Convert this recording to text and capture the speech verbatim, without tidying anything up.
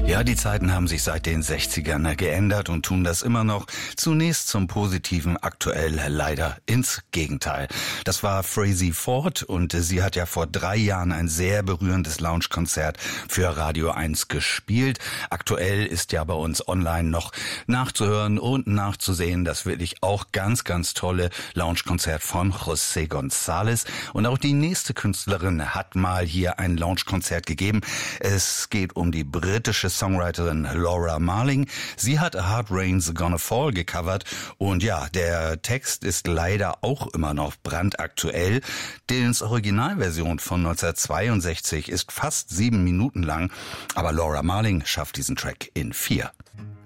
Ja, die Zeiten haben sich seit den sechzigern geändert und tun das immer noch. Zunächst zum Positiven, aktuell leider ins Gegenteil. Das war Frazey Ford und sie hat ja vor drei Jahren ein sehr berührendes Lounge-Konzert für Radio eins gespielt. Aktuell ist ja bei uns online noch nachzuhören und nachzusehen das wirklich auch ganz, ganz tolle Lounge-Konzert von José González. Und auch die nächste Künstlerin hat mal hier ein Lounge-Konzert gegeben. Es geht um die britische Songwriterin Laura Marling. Sie hat A Hard Rain's Gonna Fall gecovert und ja, der Text ist leider auch immer noch brandaktuell. Dylans Originalversion von neunzehnhundertzweiundsechzig ist fast sieben Minuten lang, aber Laura Marling schafft diesen Track in vier.